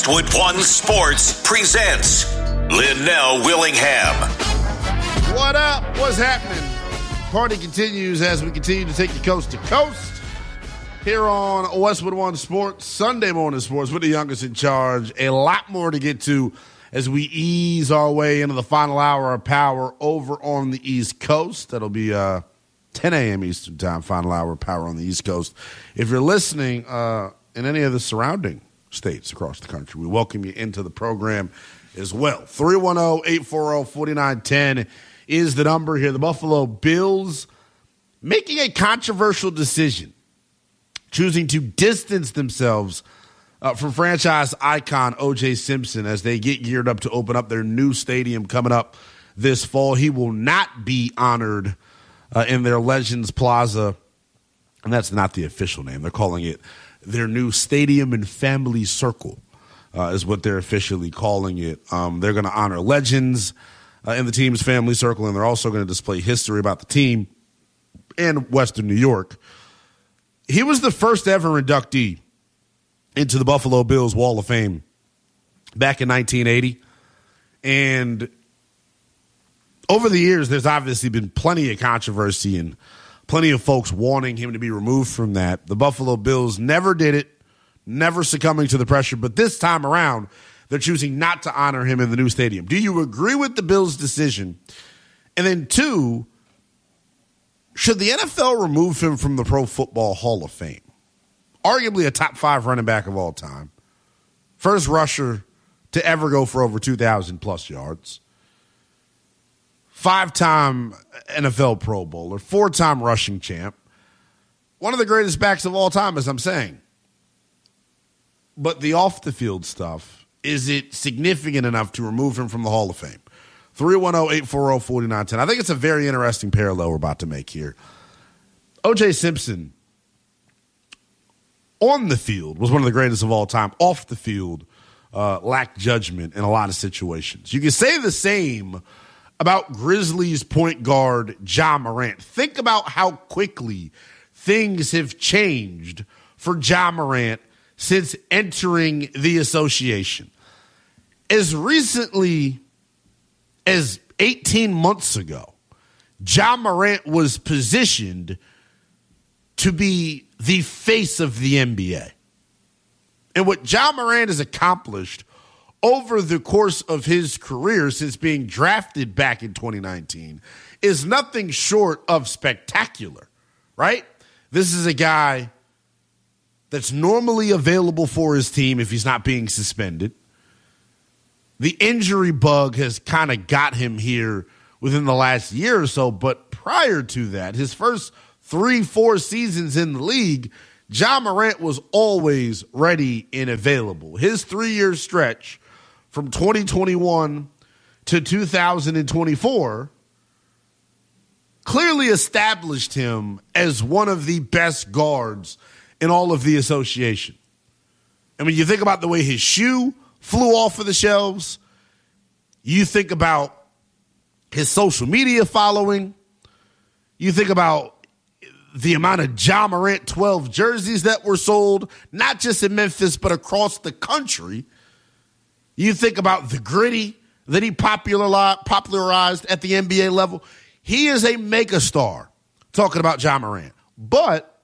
Westwood One Sports presents Linnell Willingham. What up? What's happening? Party continues as we continue to take you coast to coast here on Westwood One Sports, Sunday morning sports with the youngest in charge. A lot more to get to as we ease our way into the final hour of power over on the East Coast. That'll be 10 a.m. Eastern time, final hour of power on the East Coast. If you're listening in any of the surrounding states across the country, we welcome you into the program as well. 310-840-4910 is the number here. The Buffalo Bills making a controversial decision, choosing to distance themselves from franchise icon O.J. Simpson as they get geared up to open up their new stadium coming up this fall. He will not be honored in their Legends Plaza, and that's not the official name. They're calling it their new Stadium and Family Circle is what they're officially calling it. They're going to honor legends in the team's family circle, and they're also going to display history about the team and Western New York. He was the first ever inductee into the Buffalo Bills Wall of Fame back in 1980. And over the years, there's obviously been plenty of controversy and plenty of folks wanting him to be removed from that. The Buffalo Bills never did it, never succumbing to the pressure. But this time around, they're choosing not to honor him in the new stadium. Do you agree with the Bills' decision? And then two, should the NFL remove him from the Pro Football Hall of Fame? Arguably a top 5 running back of all time. First rusher to ever go for over 2,000 plus yards. 5-time NFL Pro Bowler, 4-time rushing champ. One of the greatest backs of all time, as I'm saying. But the off-the-field stuff, is it significant enough to remove him from the Hall of Fame? 310-840-4910. I think it's a very interesting parallel we're about to make here. O.J. Simpson, on the field, was one of the greatest of all time. Off the field, lacked judgment in a lot of situations. You can say the same about Grizzlies point guard Ja Morant. Think about how quickly things have changed for Ja Morant since entering the association. As recently as 18 months ago, Ja Morant was positioned to be the face of the NBA. And what Ja Morant has accomplished over the course of his career since being drafted back in 2019 is nothing short of spectacular, right? This is a guy that's normally available for his team if he's not being suspended. The injury bug has kind of got him here within the last year or so, but prior to that, his first 3-4 seasons in the league, Ja Morant was always ready and available. His 3-year stretch from 2021 to 2024 clearly established him as one of the best guards in all of the association. And when you think about the way his shoe flew off of the shelves, you think about his social media following, you think about the amount of Ja Morant 12 jerseys that were sold, not just in Memphis, but across the country. You think about the gritty that he popularized at the NBA level. He is a megastar, talking about Ja Morant. But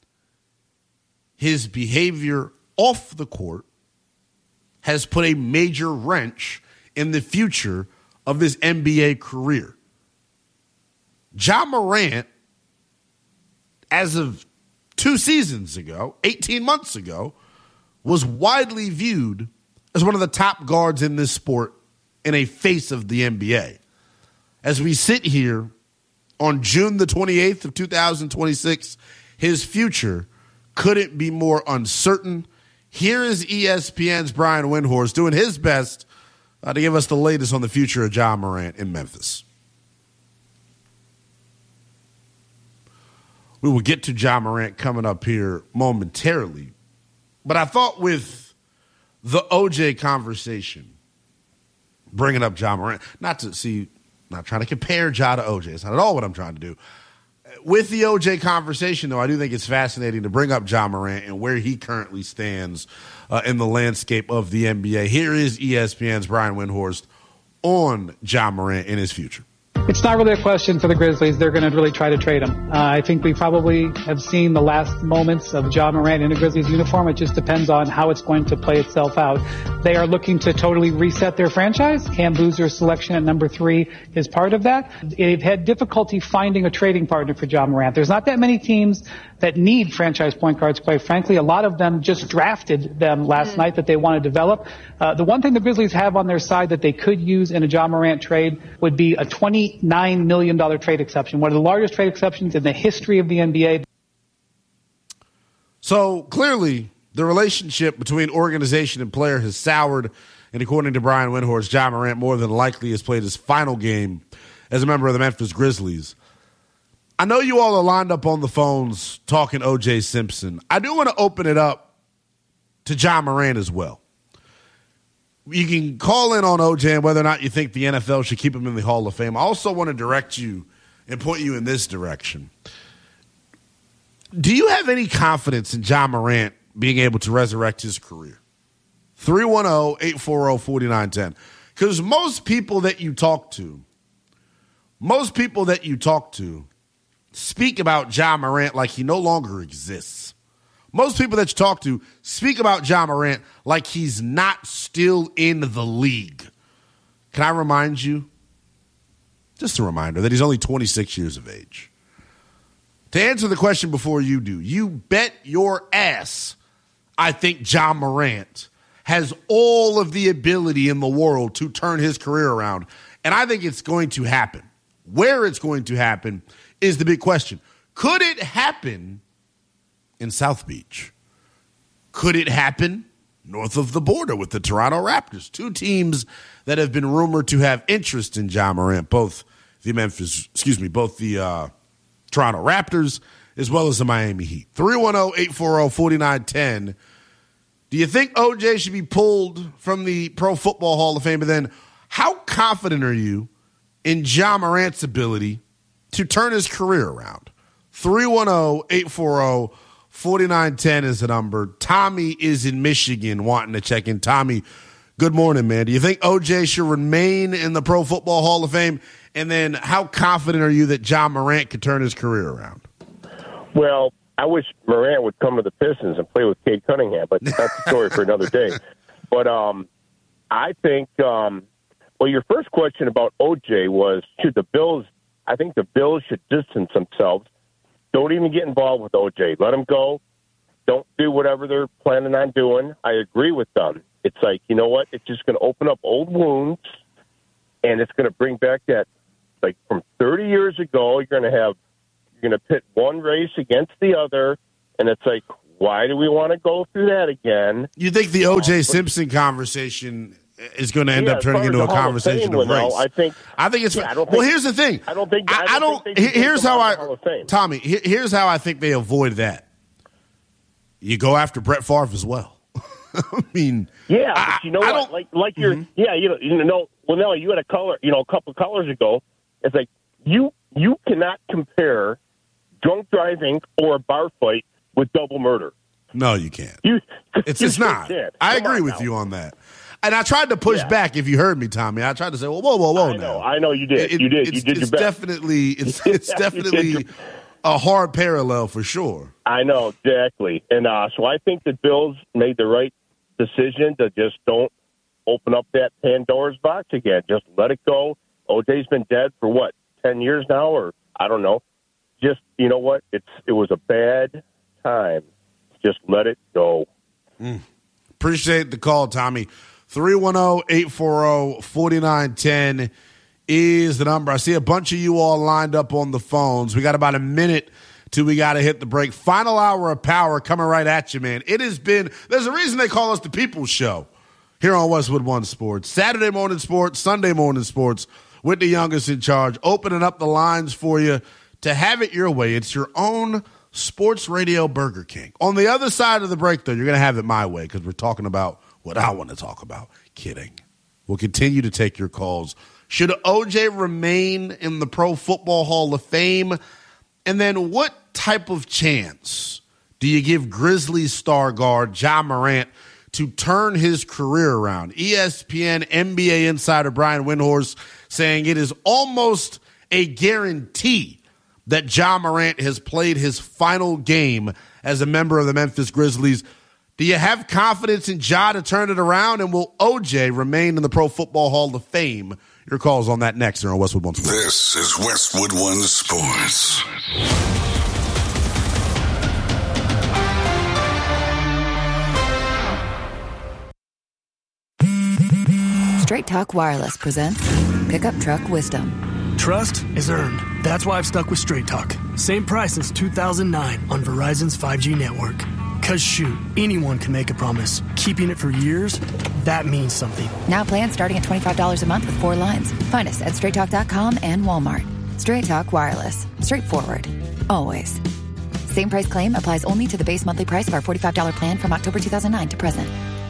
his behavior off the court has put a major wrench in the future of his NBA career. Ja Morant, as of 2 seasons ago, 18 months ago, was widely viewed as one of the top guards in this sport and a face of the NBA. As we sit here on June the 28th of 2026, his future couldn't be more uncertain. Here is ESPN's Brian Windhorst doing his best to give us the latest on the future of Ja Morant in Memphis. We will get to Ja Morant coming up here momentarily. But I thought with the OJ conversation, bringing up Ja Morant, not trying to compare Ja to OJ. It's not at all what I'm trying to do. with the OJ conversation, though, I do think it's fascinating to bring up Ja Morant and where he currently stands in the landscape of the NBA. Here is ESPN's Brian Windhorst on Ja Morant and his future. It's not really a question for the Grizzlies. They're going to really try to trade him. I think we probably have seen the last moments of Ja Morant in a Grizzlies uniform. It just depends on how it's going to play itself out. They are looking to totally reset their franchise. Cam Boozer's selection at number 3 is part of that. They've had difficulty finding a trading partner for Ja Morant. There's not that many teams that need franchise point guards, quite frankly. A lot of them just drafted them last night that they want to develop. The one thing the Grizzlies have on their side that they could use in a Ja Morant trade would be a $29 million trade exception, one of the largest trade exceptions in the history of the NBA. So clearly, the relationship between organization and player has soured, and according to Brian Windhorst, Ja Morant more than likely has played his final game as a member of the Memphis Grizzlies. I know you all are lined up on the phones talking O.J. Simpson. I do want to open it up to Ja Morant as well. You can call in on O.J. and whether or not you think the NFL should keep him in the Hall of Fame. I also want to direct you and point you in this direction. Do you have any confidence in Ja Morant being able to resurrect his career? 310-840-4910. Because most people that you talk to speak about Ja Morant like he no longer exists. Most people that you talk to speak about Ja Morant like he's not still in the league. Can I remind you, just a reminder, that he's only 26 years of age? To answer the question before you do, you bet your ass I think Ja Morant has all of the ability in the world to turn his career around. And I think it's going to happen. Where it's going to happen is the big question. Could it happen in South Beach? Could it happen north of the border with the Toronto Raptors? Two teams that have been rumored to have interest in Ja Morant, both the Toronto Raptors as well as the Miami Heat. 310-840-4910. Do you think OJ should be pulled from the Pro Football Hall of Fame? And then how confident are you in Ja Morant's ability to turn his career around? 310-840-4910 is the number. Tommy is in Michigan wanting to check in. Tommy, good morning, man. Do you think OJ should remain in the Pro Football Hall of Fame? And then how confident are you that Ja Morant could turn his career around? Well, I wish Morant would come to the Pistons and play with Cade Cunningham, but that's a story for another day. But I think, your first question about OJ was, should the Bills, I think the Bills should distance themselves. Don't even get involved with OJ. Let him go. Don't do whatever they're planning on doing. I agree with them. It's like, you know what? It's just going to open up old wounds, and it's going to bring back that, like, from 30 years ago, you're going to pit one race against the other, and it's like, why do we want to go through that again? You think the O.J. Simpson conversation is going to end up turning into a conversation of race? I think it's. Yeah, here's the thing. Here's how I think they avoid that. You go after Brett Favre as well. I mean, yeah, but you know what? You had a couple colors ago. It's like you cannot compare drunk driving or a bar fight with double murder. No, you can't. It's not. I agree with you on that. And I tried to push back. If you heard me, Tommy, I tried to say, "Well, whoa." I know you did. You did your best. It's definitely a hard parallel for sure. I know exactly, and so I think the Bills made the right decision to just don't open up that Pandora's box again. Just let it go. OJ's been dead for 10 years now, or I don't know. Just, you know what? It was a bad time. Just let it go. Appreciate the call, Tommy. 310-840-4910 is the number. I see a bunch of you all lined up on the phones. We got about a minute till we got to hit the break. Final hour of power coming right at you, man. There's a reason they call us the People's Show here on Westwood One Sports. Saturday morning sports, Sunday morning sports with the youngest in charge, opening up the lines for you to have it your way. It's your own sports radio Burger King. On the other side of the break, though, you're going to have it my way because we're talking about what I want to talk about. Kidding. We'll continue to take your calls. Should OJ remain in the Pro Football Hall of Fame? And then what type of chance do you give Grizzlies star guard Ja Morant to turn his career around? ESPN NBA insider Brian Windhorst saying it is almost a guarantee that Ja Morant has played his final game as a member of the Memphis Grizzlies. Do you have confidence in Ja to turn it around? And will OJ remain in the Pro Football Hall of Fame? Your calls on that next here on Westwood One Sports. This is Westwood One Sports. Straight Talk Wireless presents Pickup Truck Wisdom. Trust is earned. That's why I've stuck with Straight Talk. Same price since 2009 on Verizon's 5G network. Cause shoot, anyone can make a promise. Keeping it for years, that means something. Now plans starting at $25 a month with 4 lines. Find us at straighttalk.com and Walmart. Straight Talk Wireless. Straightforward. Always. Same price claim applies only to the base monthly price of our $45 plan from October 2009 to present.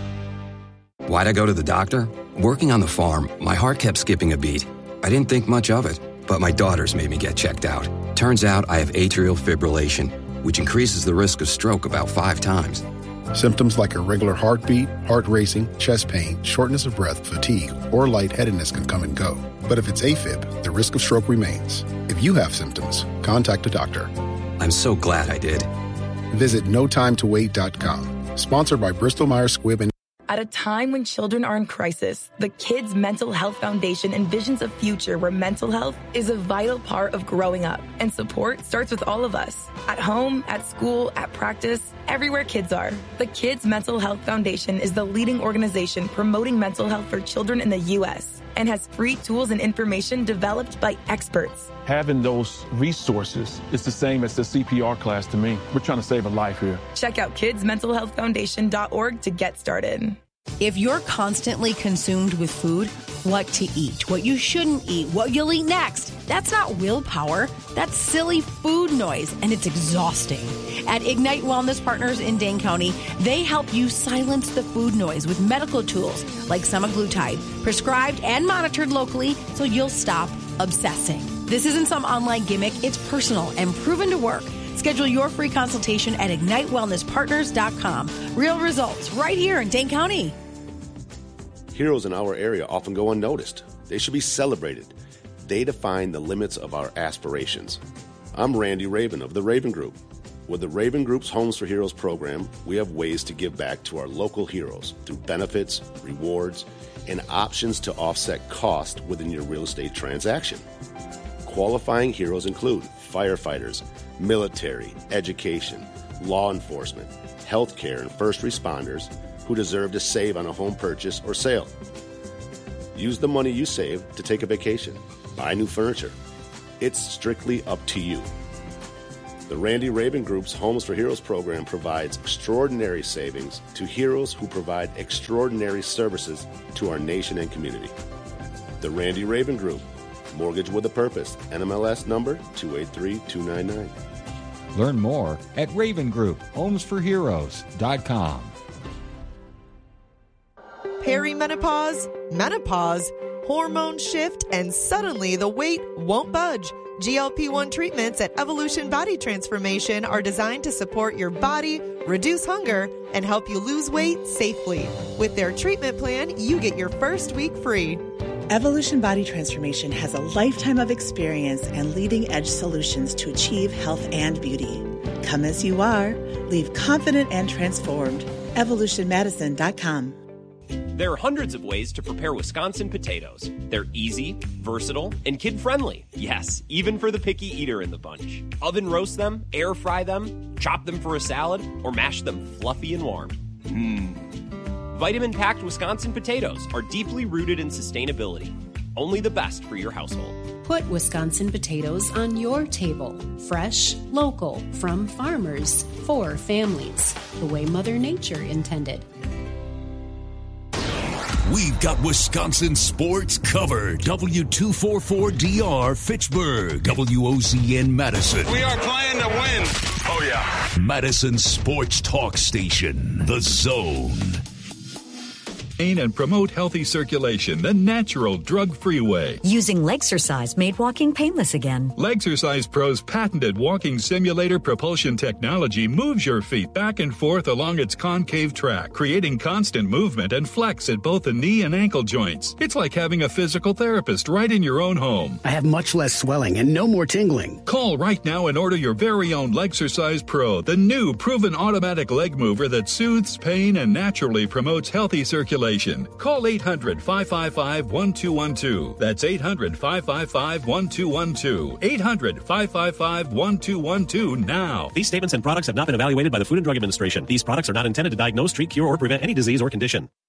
Why'd I go to the doctor? Working on the farm, my heart kept skipping a beat. I didn't think much of it, but my daughters made me get checked out. Turns out I have atrial fibrillation, which increases the risk of stroke about 5 times. Symptoms like irregular heartbeat, heart racing, chest pain, shortness of breath, fatigue, or lightheadedness can come and go. But if it's AFib, the risk of stroke remains. If you have symptoms, contact a doctor. I'm so glad I did. Visit notimetowait.com. Sponsored by Bristol-Myers Squibb and At a time when children are in crisis, the Kids Mental Health Foundation envisions a future where mental health is a vital part of growing up. And support starts with all of us. At home, at school, at practice, everywhere kids are. The Kids Mental Health Foundation is the leading organization promoting mental health for children in the U.S. and has free tools and information developed by experts. Having those resources is the same as the CPR class to me. We're trying to save a life here. Check out kidsmentalhealthfoundation.org to get started. If you're constantly consumed with food, what to eat, what you shouldn't eat, what you'll eat next, that's not willpower. That's silly food noise, and it's exhausting. At Ignite Wellness Partners in Dane County, they help you silence the food noise with medical tools like semaglutide, prescribed and monitored locally so you'll stop obsessing. This isn't some online gimmick. It's personal and proven to work. Schedule your free consultation at IgniteWellnessPartners.com. Real results right here in Dane County. Heroes in our area often go unnoticed. They should be celebrated. They define the limits of our aspirations. I'm Randy Raven of the Raven Group. With the Raven Group's Homes for Heroes program, we have ways to give back to our local heroes through benefits, rewards, and options to offset cost within your real estate transaction. Qualifying heroes include firefighters, military, education, law enforcement, healthcare, and first responders who deserve to save on a home purchase or sale. Use the money you save to take a vacation, buy new furniture. It's strictly up to you. The Randy Raven Group's Homes for Heroes program provides extraordinary savings to heroes who provide extraordinary services to our nation and community. The Randy Raven Group, Mortgage with a Purpose, NMLS number 283299. Learn more at RavenGroupHomesForHeroes.com. Perimenopause, menopause, hormone shift, and suddenly the weight won't budge. GLP-1 treatments at Evolution Body Transformation are designed to support your body, reduce hunger, and help you lose weight safely. With their treatment plan, you get your first week free. Evolution Body Transformation has a lifetime of experience and leading-edge solutions to achieve health and beauty. Come as you are. Leave confident and transformed. EvolutionMedicine.com. There are hundreds of ways to prepare Wisconsin potatoes. They're easy, versatile, and kid-friendly. Yes, even for the picky eater in the bunch. Oven roast them, air fry them, chop them for a salad, or mash them fluffy and warm. Vitamin-packed Wisconsin potatoes are deeply rooted in sustainability. Only the best for your household. Put Wisconsin potatoes on your table. Fresh, local, from farmers, for families. The way Mother Nature intended. We've got Wisconsin sports covered. W244DR Fitchburg. WOZN Madison. We are playing to win. Oh, yeah. Madison Sports Talk Station. The Zone. pain and promote healthy circulation the natural, drug-free way. Using Legsercise made walking painless again. Legsercise Pro's patented walking simulator propulsion technology moves your feet back and forth along its concave track, creating constant movement and flex at both the knee and ankle joints. It's like having a physical therapist right in your own home. I have much less swelling and no more tingling. Call right now and order your very own Legsercise Pro, the new proven automatic leg mover that soothes pain and naturally promotes healthy circulation. Call 800-555-1212. That's 800-555-1212. 800-555-1212 now. These statements and products have not been evaluated by the Food and Drug Administration. These products are not intended to diagnose, treat, cure, or prevent any disease or condition.